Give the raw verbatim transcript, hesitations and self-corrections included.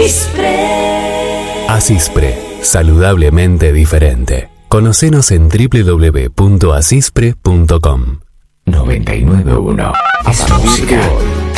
Asispre. Asispre, saludablemente diferente. Conocenos en doble u doble u doble u punto asispre punto com. noventa y nueve punto uno. Esa música